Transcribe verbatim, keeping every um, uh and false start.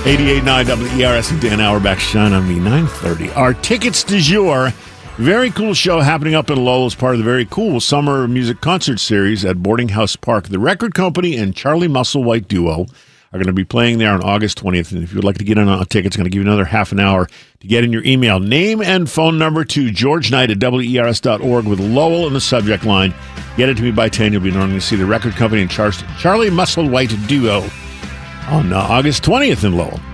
eighty-eight point nine W E R S and Dan Auerbach, Shine on Me, nine thirty. Our tickets du jour. Very cool show happening up in Lowell as part of the very cool summer music concert series at Boarding House Park. The Record Company and Charlie Musselwhite Duo are going to be playing there on August twentieth. And if you would like to get in on a ticket, it's going to give you another half an hour to get in your email. Name and phone number to George Knight at W E R S dot org with Lowell in the subject line. Get it to me by ten. You'll be normally to see the Record Company and Char- Charlie Musselwhite Duo on uh, August twentieth in Lowell.